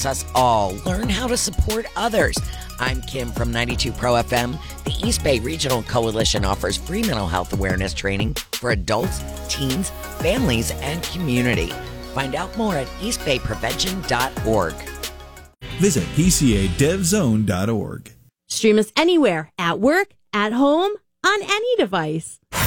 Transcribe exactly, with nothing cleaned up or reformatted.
us all learn how to support others. I'm Kim from ninety-two Pro F M. The East Bay Regional Coalition offers free mental health awareness training for adults, teens, families, and community. Find out more at east bay prevention dot org. Visit p c a dev zone dot org. Stream us anywhere, at work, at home, on any device.